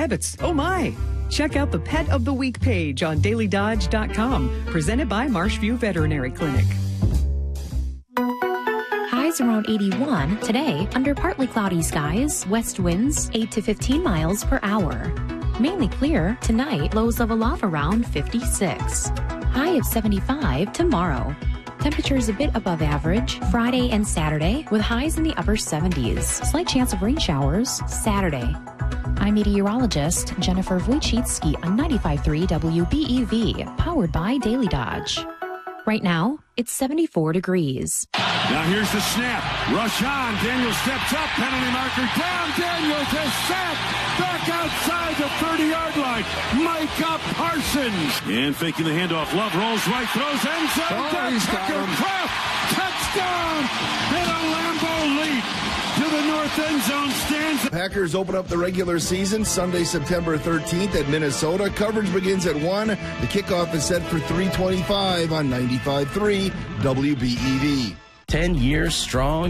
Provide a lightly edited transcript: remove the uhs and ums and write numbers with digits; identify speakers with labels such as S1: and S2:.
S1: rabbits. Oh my! Check out the Pet of the Week page on dailydodge.com, presented by Marshview Veterinary Clinic.
S2: Highs around 81 today under partly cloudy skies, west winds 8 to 15 miles per hour. Mainly clear tonight, lows level off around 56. High of 75 tomorrow. Temperatures a bit above average Friday and Saturday with highs in the upper 70s. Slight chance of rain showers Saturday. I'm meteorologist Jennifer Wojcicki on 95.3 WBEV, powered by Daily Dodge. Right now, it's 74 degrees.
S3: Now here's the snap. Rush on. Daniel steps up. Penalty marker down. Daniels is set. Back outside the 30-yard line. Micah Parsons. And faking the handoff. Love rolls right. Throws end zone.
S4: He's got him.
S3: Touchdown. And a Lambeau lead to the north end zone stands.
S4: Packers open up the regular season Sunday, September 13th at Minnesota. Coverage begins at 1. The kickoff is set for 3:25 on 95.3 WBEV.
S5: 10 years strong.